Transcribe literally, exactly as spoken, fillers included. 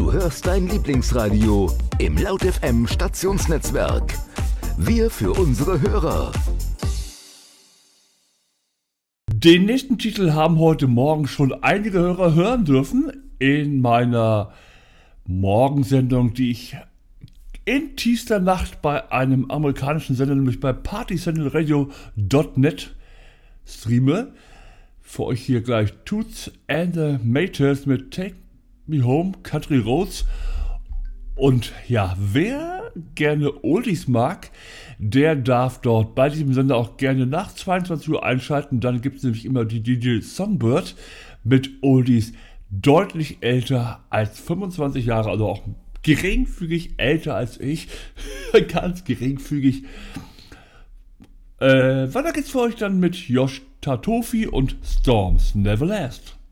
Du hörst dein Lieblingsradio im Laut F M Stationsnetzwerk. Wir für unsere Hörer. Den nächsten Titel haben heute Morgen schon einige Hörer hören dürfen in meiner Morgensendung, die ich in tiefster Nacht bei einem amerikanischen Sender, nämlich bei party central radio dot net streame. Für euch hier gleich Toots and the Maytals mit Take Me Home, Country Roads. Und ja, wer gerne Oldies mag, der darf dort bei diesem Sender auch gerne nach zweiundzwanzig Uhr einschalten. Dann gibt es nämlich immer die D J Songbird mit Oldies deutlich älter als fünfundzwanzig Jahre, also auch geringfügig älter als ich. Ganz geringfügig. Äh, weiter geht's für euch dann mit Josh Tatofi und Storms Never Last.